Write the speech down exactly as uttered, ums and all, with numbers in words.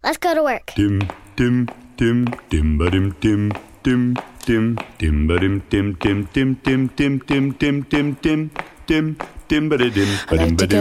Let's go to work. Dim, dim, dim, dim, ba-dim, dim, dim, dim, dim, ba-dim, dim, dim, dim, dim, dim, dim, dim, dim, dim, dim, dim, ba-da-dim, ba-dim, ba-dim.